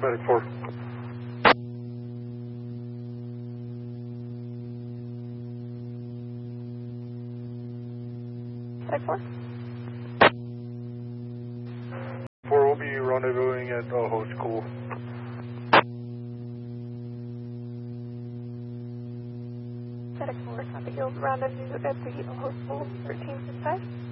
Medic 4. Medic 4? 4 will be rendezvousing at Host School. Medic 4, copy. You'll rendezvous at the Host School 1365.